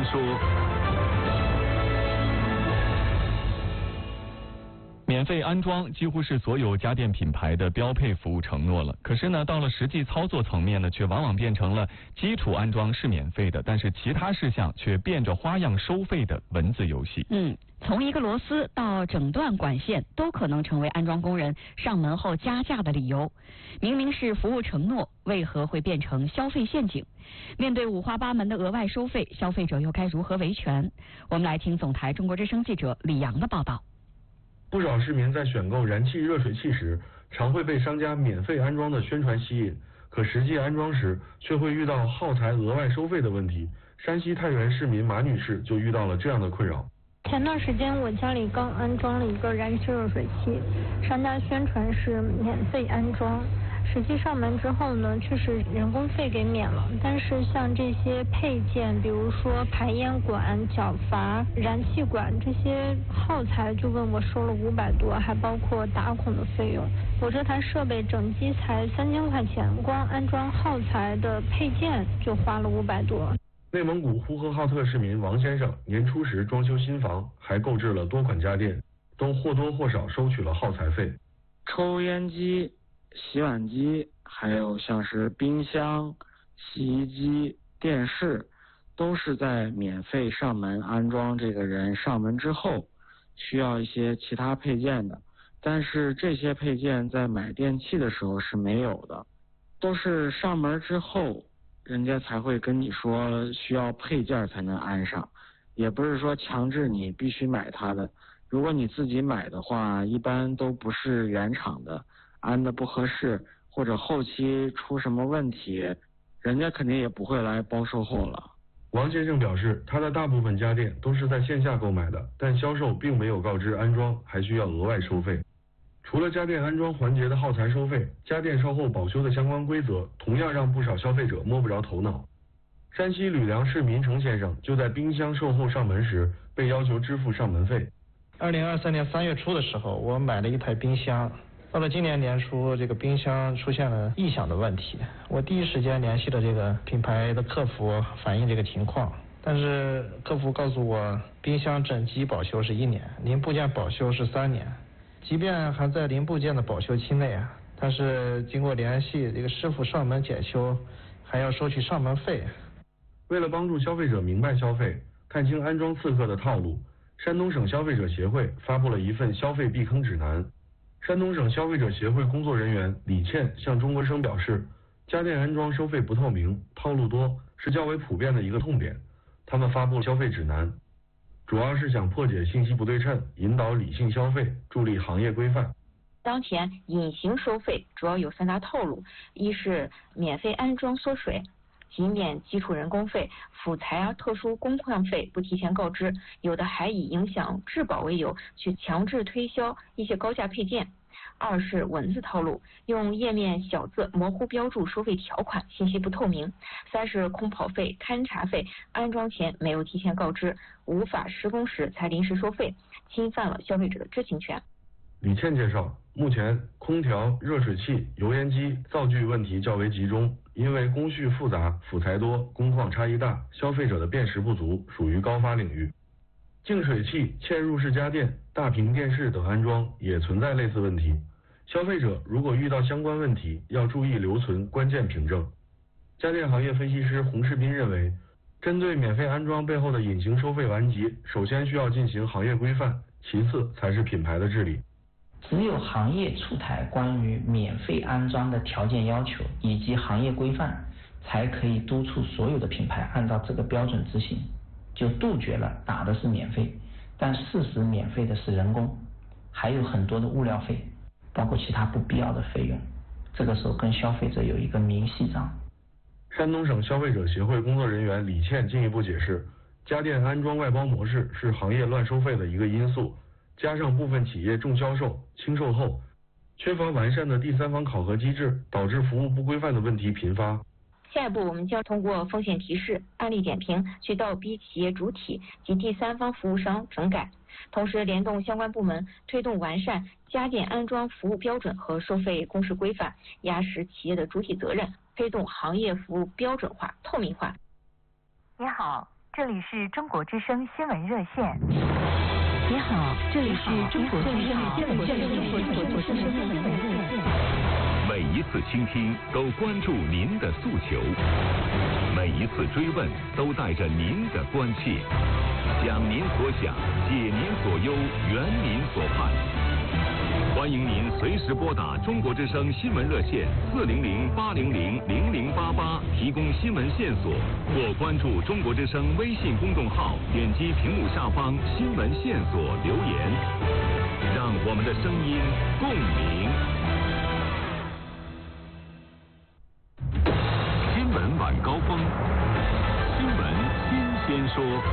说。 免费安装几乎是所有家电品牌的标配服务承诺了，可是呢，到了实际操作层面呢，却往往变成了基础安装是免费的，但是其他事项却变着花样收费的文字游戏。 从一个螺丝到整段管线，都可能成为安装工人上门后加价的理由。明明是服务承诺，为何会变成消费陷阱？面对五花八门的额外收费，消费者又该如何维权？我们来听总台中国之声记者李阳的报道。 不少市民在选购燃气热水器时，常会被商家免费安装的宣传吸引，可实际安装时却会遇到耗材额外收费的问题。山西太原市民马女士就遇到了这样的困扰。 前段时间我家里刚安装了一个燃气热水器，商家宣传是免费安装，实际上门之后呢，却是人工费给免了，但是像这些配件，比如说排烟管、角阀、燃气管这些耗材，就问我收了500多，还包括打孔的费用。我这台设备整机才3000块钱，光安装耗材的配件就花了500多。 内蒙古呼和浩特市民王先生年初时装修新房，还购置了多款家电，都或多或少收取了耗材费。 抽烟机、洗碗机，还有像是冰箱、洗衣机、电视，都是在免费上门安装这个人上门之后，需要一些其他配件的。但是这些配件在买电器的时候是没有的，都是上门之后人家才会跟你说需要配件才能安上，也不是说强制你必须买它的。如果你自己买的话，一般都不是原厂的，安的不合适，或者后期出什么问题，人家肯定也不会来包售后了。 王先生表示，他的大部分家电都是在线下购买的，但销售并没有告知安装还需要额外收费。除了家电安装环节的耗材收费，家电售后保修的相关规则同样让不少消费者摸不着头脑。山西吕梁市民程先生就在冰箱售后上门时被要求支付上门费。 2023年3月初的时候，我买了一台冰箱，到了今年年初，这个冰箱出现了异响的问题，我第一时间联系了这个品牌的客服反映这个情况，但是客服告诉我，冰箱整机保修是1年，零部件保修是3年。即便还在零部件的保修期内啊，但是经过联系，这个师傅上门检修还要收取上门费。 为了帮助消费者明白消费，看清安装刺客的套路，山东省消费者协会发布了一份消费避坑指南。山东省消费者协会工作人员李倩向中国声表示，家电安装收费不透明、套路多是较为普遍的一个痛点。他们发布消费指南，主要是想破解信息不对称，引导理性消费，助力行业规范。 当前隐形收费主要有3大套路，一是免费安装缩水，即免基础人工费、辅材特殊工况费不提前告知，有的还以影响质保为由去强制推销一些高价配件。二是文字套路，用页面小字模糊标注收费条款，信息不透明。三是空跑费、勘察费，安装前没有提前告知，无法施工时才临时收费，侵犯了消费者的知情权。 李倩介绍，目前空调、热水器、油烟机灶具问题较为集中，因为工序复杂、辅材多、工况差异大，消费者的辨识不足，属于高发领域。净水器、嵌入式家电、大屏电视等安装也存在类似问题。消费者如果遇到相关问题，要注意留存关键凭证。家电行业分析师洪世斌认为，针对免费安装背后的隐形收费顽疾，首先需要进行行业规范，其次才是品牌的治理。 只有行业出台关于免费安装的条件要求以及行业规范，才可以督促所有的品牌按照这个标准执行，就杜绝了打的是免费，但事实免费的是人工，还有很多的物料费，包括其他不必要的费用，这个时候跟消费者有一个明细账。 山东省消费者协会工作人员李倩进一步解释，家电安装外包模式是行业乱收费的一个因素，加上部分企业重销售、轻售后，缺乏完善的第三方考核机制，导致服务不规范的问题频发。 下一步，我们将通过风险提示、案例点评，去倒逼企业主体及第三方服务商整改，同时联动相关部门，推动完善家电安装服务标准和收费公示规范，压实企业的主体责任，推动行业服务标准化、透明化。 你好， 这里是中国之声新闻热线。 你好，这里是中国之声新闻热线。 每一次倾听都关注您的诉求，每一次追问都带着您的关切，讲您所想，解您所忧，圆您所盼。欢迎您随时拨打中国之声新闻热线400-800-0088提供新闻线索，或关注中国之声微信公众号，点击屏幕下方新闻线索留言，让我们的声音共鸣。新闻晚高峰，新闻新鲜说。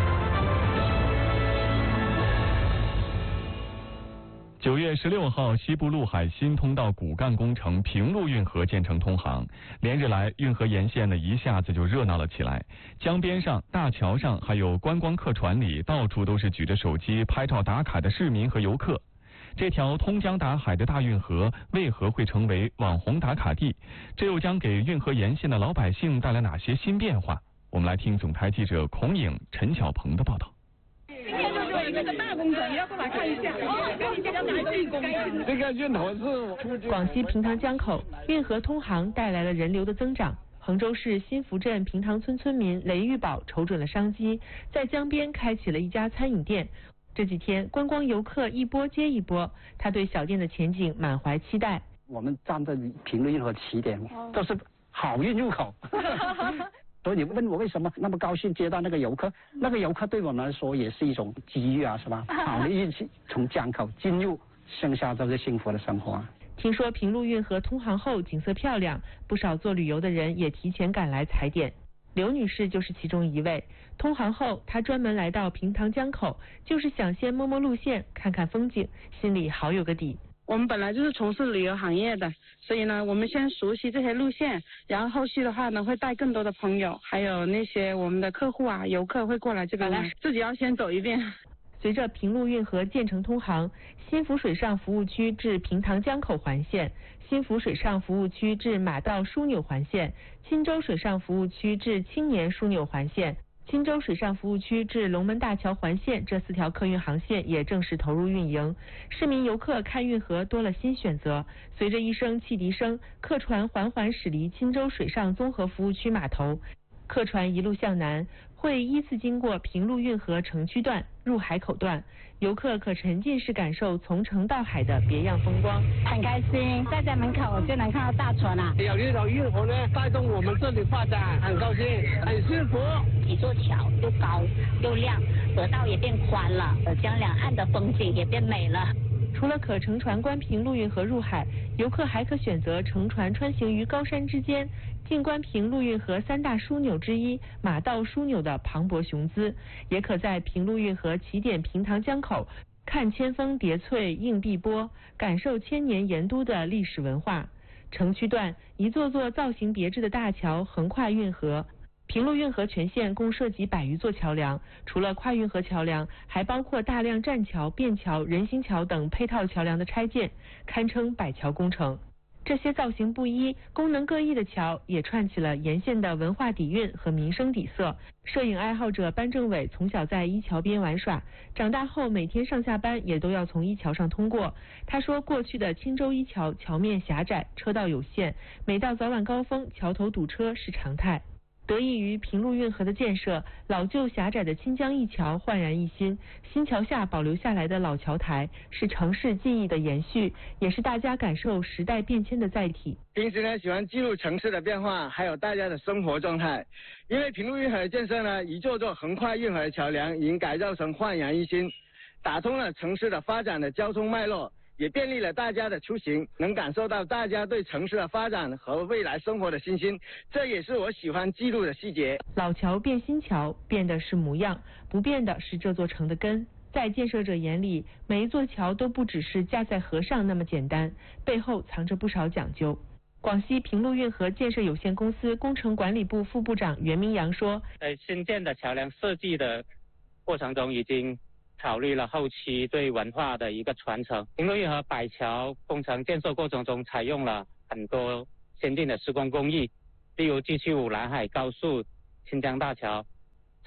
9月16号，西部陆海新通道骨干工程平陆运河建成通航，连日来运河沿线呢一下子就热闹了起来。江边上、大桥上，还有观光客船里，到处都是举着手机拍照打卡的市民和游客。这条通江达海的大运河为何会成为网红打卡地？这又将给运河沿线的老百姓带来哪些新变化？我们来听总台记者孔颖、陈小鹏的报道。 今天就是这个大工程，你要过来看一下。这个运河是广西平塘江口运河通航带来了人流的增长。衡州市新福镇平塘村村民雷玉宝瞅准了商机，在江边开启了一家餐饮店。这几天观光游客一波接一波，他对小店的前景满怀期待。 我们站在平陆运河起点，都是好运入口。所以你问我为什么那么高兴接到那个游客？那个游客对我们来说也是一种机遇啊，是吧？好的运气从江口进入，剩下都是幸福的生活啊。 听说平陆运河通航后景色漂亮，不少做旅游的人也提前赶来踩点。刘女士就是其中一位。通航后，她专门来到平塘江口，就是想先摸摸路线，看看风景，心里好有个底。 我们本来就是从事旅游行业的，所以呢，我们先熟悉这些路线，然后后续的话呢，会带更多的朋友，还有那些我们的客户啊、游客会过来这边来，自己要先走一遍。 随着平陆运河建成通航，新福水上服务区至平塘江口环线、新福水上服务区至马道枢纽环线、钦州水上服务区至青年枢纽环线、钦州水上服务区至龙门大桥环线这4条客运航线也正式投入运营，市民游客看运河多了新选择。随着一声汽笛声，客船缓缓驶离钦州水上综合服务区码头，客船一路向南，会依次经过平陆运河城区段、入海口段，游客可沉浸式感受从城到海的别样风光。 很开心，在家门口就能看到大船啊！ 有这条运河呢，带动我们这里发展，很高兴，很幸福。 一座桥又高又亮，河道也变宽了，江两岸的风景也变美了。 除了可乘船观平陆运河入海，游客还可选择乘船穿行于高山之间，静观平陆运河3大枢纽之一马道枢纽的磅礴雄姿，也可在平陆运河起点平塘江口看千峰叠翠映碧波，感受千年盐都的历史文化。城区段一座座造型别致的大桥横跨运河。平陆运河全线共设计100余座桥梁，除了跨运河桥梁，还包括大量栈桥、便桥、人行桥等配套桥梁的拆建，堪称百桥工程。这些造型不一、功能各异的桥，也串起了沿线的文化底蕴和民生底色。摄影爱好者班政伟从小在一桥边玩耍，长大后每天上下班也都要从一桥上通过。他说，过去的钦州一桥桥面狭窄，车道有限，每到早晚高峰，桥头堵车是常态。得益于平陆运河的建设，老旧狭窄的清江一桥焕然一新，新桥下保留下来的老桥台是城市记忆的延续，也是大家感受时代变迁的载体。 平时呢，喜欢记录城市的变化，还有大家的生活状态。因为平陆运河的建设呢，一座座横跨运河的桥梁已经改造成焕然一新，打通了城市的发展的交通脉络，也便利了大家的出行，能感受到大家对城市的发展和未来生活的信心，这也是我喜欢记录的细节。 老桥变新桥，变的是模样，不变的是这座城的根。在建设者眼里，每一座桥都不只是架在河上那么简单，背后藏着不少讲究。广西平陆运河建设有限公司工程管理部副部长袁明阳说， 在新建的桥梁设计的过程中，已经考虑了后期对文化的一个传承。平陆运河百桥工程建设过程中，采用了很多先进的施工工艺，例如 G75 南海高速清江大桥，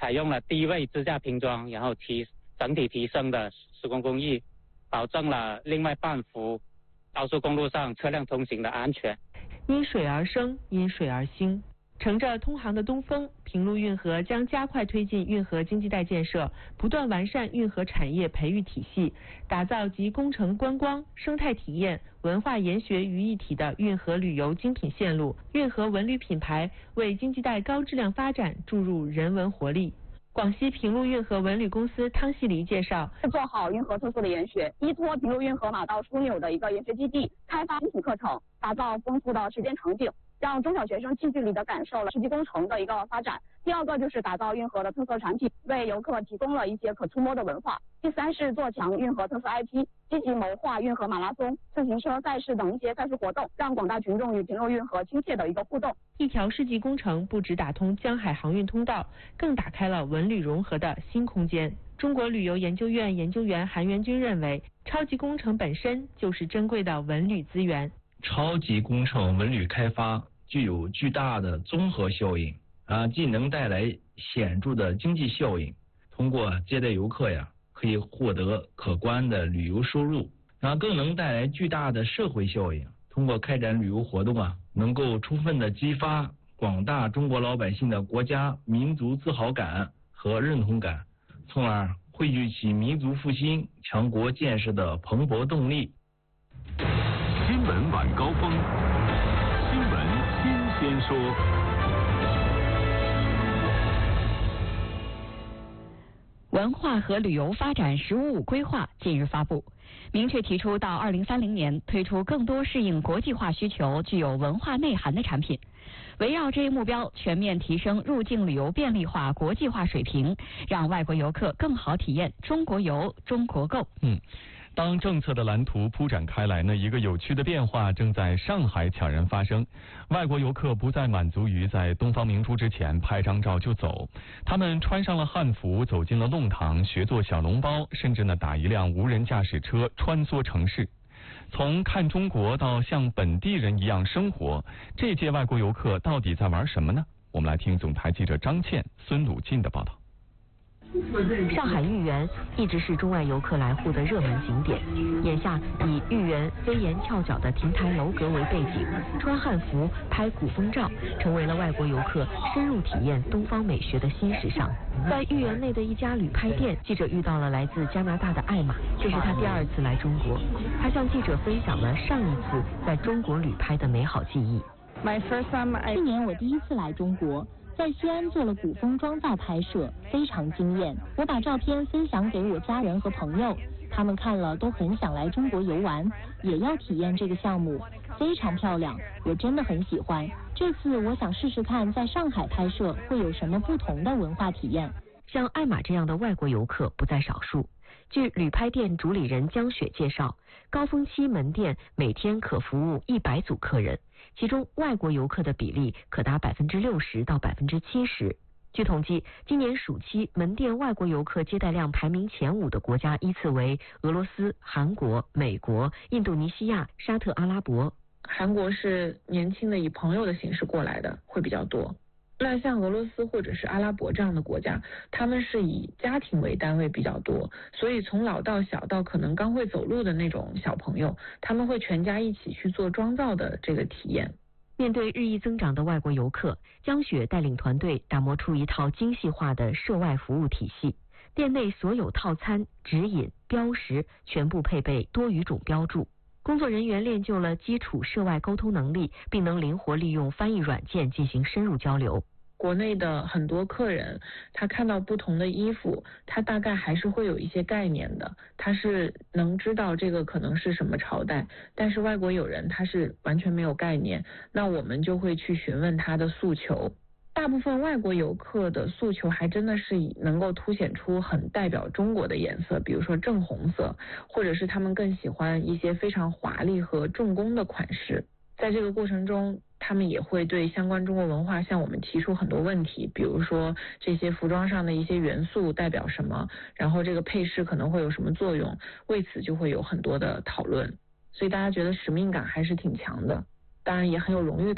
采用了低位支架拼装，然后整体提升的施工工艺，保证了另外半幅高速公路上车辆通行的安全。 因水而生，因水而兴。乘着通航的东风，平陆运河将加快推进运河经济带建设，不断完善运河产业培育体系，打造集工程、观光、生态体验、文化研学于一体的运河旅游精品线路。运河文旅品牌为经济带高质量发展注入人文活力。广西平陆运河文旅公司汤希黎介绍， 做好运河特色的研学，依托平陆运河马道枢纽的一个研学基地，开发精品课程，打造丰富的实践场景，让中小学生近距离的感受了实际工程的一个发展。第二个就是打造运河的特色产品，为游客提供了一些可触摸的文化。第三是做强运河特色 IP， 积极谋划运河马拉松、自行车赛事等一些赛事活动，让广大群众与平陆运河亲切的一个互动。 一条世纪工程不只打通江海航运通道，更打开了文旅融合的新空间。中国旅游研究院研究员韩元军认为，超级工程本身就是珍贵的文旅资源。 超级工程文旅开发具有巨大的综合效应既能带来显著的经济效应，通过接待游客可以获得可观的旅游收入，更能带来巨大的社会效应。通过开展旅游活动能够充分的激发广大中国老百姓的国家民族自豪感和认同感，从而汇聚起民族复兴、强国建设的蓬勃动力。 新闻晚高峰，新闻新鲜说。 文化和旅游发展“十五五”规划近日发布，明确提出到2030年推出更多适应国际化需求、具有文化内涵的产品。围绕这一目标，全面提升入境旅游便利化、国际化水平，让外国游客更好体验中国游、中国购。 当政策的蓝图铺展开来呢，一个有趣的变化正在上海悄然发生。外国游客不再满足于在东方明珠之前拍张照就走，他们穿上了汉服，走进了弄堂，学做小笼包，甚至呢打一辆无人驾驶车穿梭城市。从看中国到像本地人一样生活，这届外国游客到底在玩什么呢？我们来听总台记者张倩、孙鲁进的报道。 上海豫园一直是中外游客来沪的热门景点，眼下以豫园飞檐翘角的亭台楼阁为背景，穿汉服拍古风照，成为了外国游客深入体验东方美学的新时尚。在豫园内的一家旅拍店，记者遇到了来自加拿大的艾玛，这是他第2次来中国。他向记者分享了上一次在中国旅拍的美好记忆。 去年我第1次来中国，在西安做了古风妆造拍摄，非常惊艳。我把照片分享给我家人和朋友，他们看了都很想来中国游玩，也要体验这个项目，非常漂亮，我真的很喜欢。这次我想试试看在上海拍摄会有什么不同的文化体验。 像艾玛这样的外国游客不在少数。据旅拍店主理人江雪介绍，高峰期门店每天可服务100组客人，其中外国游客的比例可达60%到70%。据统计，今年暑期门店外国游客接待量排名前5的国家依次为俄罗斯、韩国、美国、印度尼西亚、沙特阿拉伯。 韩国是年轻的以朋友的形式过来的会比较多。那像俄罗斯或者是阿拉伯这样的国家，他们是以家庭为单位比较多，所以从老到小到可能刚会走路的那种小朋友，他们会全家一起去做妆造的这个体验。 面对日益增长的外国游客，江雪带领团队打磨出一套精细化的涉外服务体系。店内所有套餐、指引、标识全部配备多语种标注，工作人员练就了基础涉外沟通能力，并能灵活利用翻译软件进行深入交流。 国内的很多客人，他看到不同的衣服，他大概还是会有一些概念的，他是能知道这个可能是什么朝代，但是外国友人他是完全没有概念，那我们就会去询问他的诉求。大部分外国游客的诉求还真的是能够凸显出很代表中国的颜色，比如说正红色，或者是他们更喜欢一些非常华丽和重工的款式。在这个过程中，他们也会对相关中国文化向我们提出很多问题，比如说这些服装上的一些元素代表什么，然后这个配饰可能会有什么作用，为此就会有很多的讨论。所以大家觉得使命感还是挺强的，当然也很有荣誉感。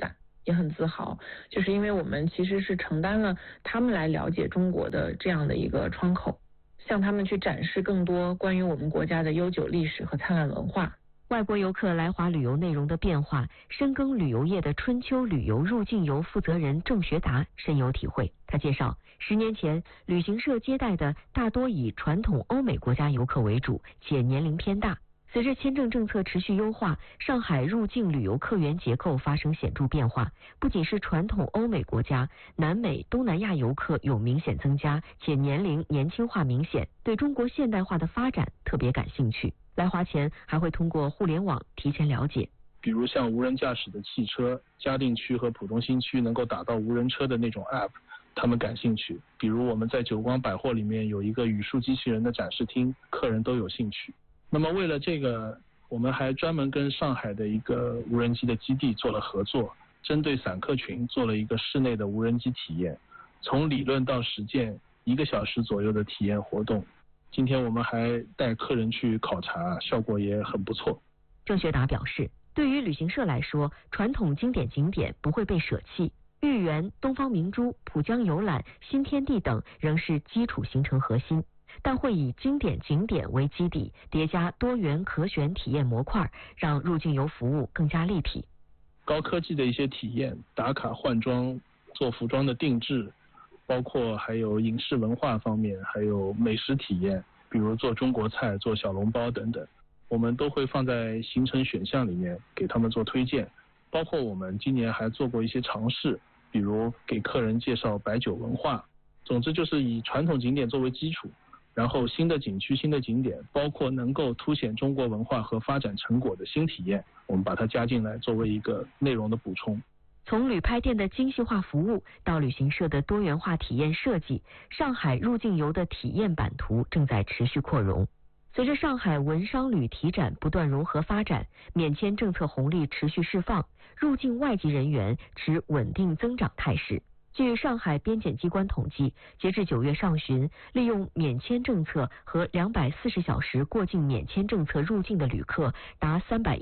也很自豪，就是因为我们其实是承担了他们来了解中国的这样的一个窗口，向他们去展示更多关于我们国家的悠久历史和灿烂文化。 外国游客来华旅游内容的变化，深耕旅游业的春秋旅游入境游负责人郑学达深有体会。他介绍，10年前旅行社接待的大多以传统欧美国家游客为主，且年龄偏大。随着签证政策持续优化，上海入境旅游客源结构发生显著变化，不仅是传统欧美国家，南美、东南亚游客有明显增加，且年龄年轻化明显，对中国现代化的发展特别感兴趣。来华前还会通过互联网提前了解， 比如像无人驾驶的汽车，嘉定区和浦东新区能够打到无人车的那种 app， 他们感兴趣。比如我们在久光百货里面有一个语数机器人的展示厅，客人都有兴趣。那么为了这个，我们还专门跟上海的一个无人机的基地做了合作，针对散客群做了一个室内的无人机体验，从理论到实践1个小时左右的体验活动。今天我们还带客人去考察，效果也很不错。 郑学达表示，对于旅行社来说，传统经典景点不会被舍弃，豫园、东方明珠、浦江游览、新天地等仍是基础行程核心，但会以经典景点为基底，叠加多元可选体验模块，让入境游服务更加立体。 高科技的一些体验，打卡换装、做服装的定制，包括还有影视文化方面，还有美食体验，比如做中国菜、做小笼包等等，我们都会放在行程选项里面给他们做推荐。包括我们今年还做过一些尝试，比如给客人介绍白酒文化。总之就是以传统景点作为基础，然后新的景区、新的景点，包括能够凸显中国文化和发展成果的新体验，我们把它加进来作为一个内容的补充。 从旅拍店的精细化服务到旅行社的多元化体验设计，上海入境游的体验版图正在持续扩容。随着上海文商旅体展不断融合发展，免签政策红利持续释放，入境外籍人员持稳定增长态势。据上海边检机关统计，截至9月上旬，利用免签政策和240小时过境免签政策入境的旅客达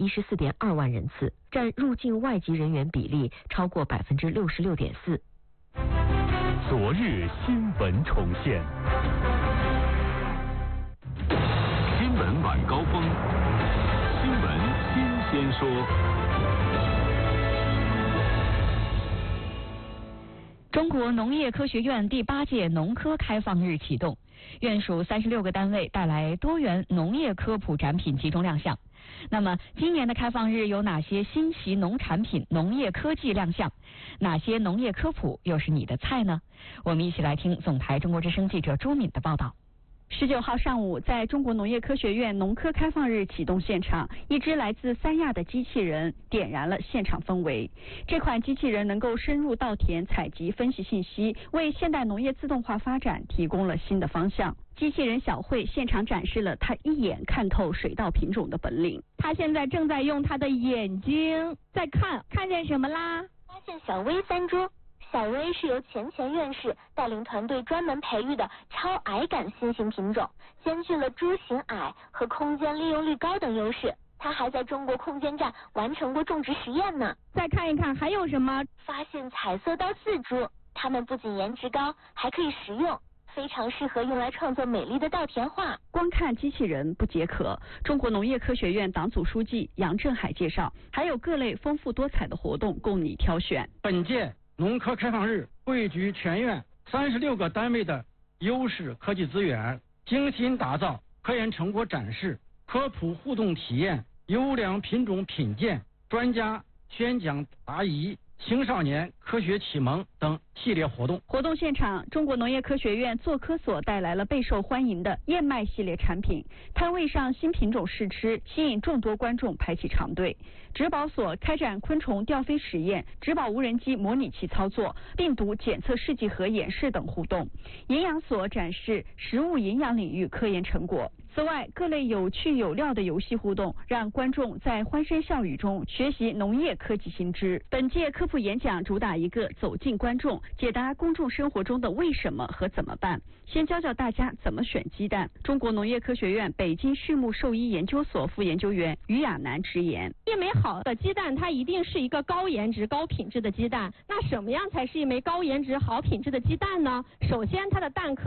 314.2万人次，占入境外籍人员比例超过66.4%。 昨日新闻重现，新闻晚高峰，新闻新鲜说。 中国农业科学院第8届农科开放日启动，院属36个单位带来多元农业科普展品集中亮相。那么，今年的开放日有哪些新奇农产品、农业科技亮相？哪些农业科普又是你的菜呢？我们一起来听总台中国之声记者朱敏的报道。 19号上午，在中国农业科学院农科开放日启动现场，一只来自三亚的机器人点燃了现场氛围。这款机器人能够深入稻田采集分析信息，为现代农业自动化发展提供了新的方向。机器人小慧现场展示了她一眼看透水稻品种的本领。她现在正在用她的眼睛在看见什么啦？ 发现小薇3株。小薇是由钱院士带领团队专门培育的超矮杆新型品种，兼具了株型矮和空间利用率高等优势。它还在中国空间站完成过种植实验呢。 再看一看还有什么？ 发现彩色稻4株，它们不仅颜值高，还可以食用，非常适合用来创作美丽的稻田画。 光看机器人不解渴，中国农业科学院党组书记杨振海介绍，还有各类丰富多彩的活动供你挑选。 本届农科开放日汇聚全院36个单位的优势科技资源，精心打造科研成果展示、科普互动体验、优良品种品鉴、专家宣讲答疑、青少年科学启蒙等系列活动。 活动现场，中国农业科学院做科所带来了备受欢迎的燕麦系列产品，摊位上新品种试吃，吸引众多观众排起长队。植保所开展昆虫调飞实验、植保无人机模拟器操作、病毒检测试剂盒演示等互动。营养所展示食物营养领域科研成果。 此外，各类有趣有料的游戏互动，让观众在欢声笑语中学习农业科技新知。本届科普演讲主打一个走进观众，解答公众生活中的为什么和怎么办。先教大家怎么选鸡蛋。中国农业科学院北京畜牧兽医研究所副研究员于亚楠直言： 一枚好的鸡蛋，它一定是一个高颜值、高品质的鸡蛋。那什么样才是一枚高颜值、好品质的鸡蛋呢？首先，它的蛋壳